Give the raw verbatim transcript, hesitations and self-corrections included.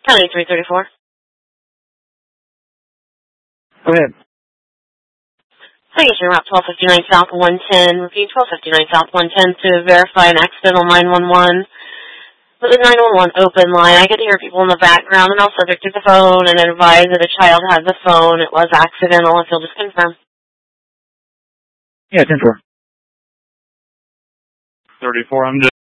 County three thirty-four. Go ahead. Station Route twelve fifty-nine South one ten. Repeat, twelve fifty-nine South one ten to verify an accidental nine one one. With the nine one one open line, I could hear people in the background, and also took the phone and advised that a child had the phone. It was accidental, if you'll just confirm. Yeah, ten four. thirty-four, I'm just